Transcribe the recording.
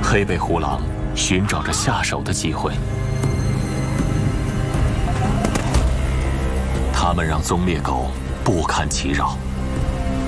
黑背虎狼寻找着下手的机会。他们让棕猎狗不堪其扰。